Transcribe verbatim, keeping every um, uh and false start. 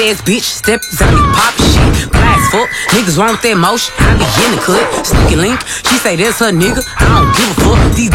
ass bitch, step out me pop shit. Blast fuck, niggas want that motion. I be in the cut, sneaky link. She say that's her nigga. I don't give a fuck. These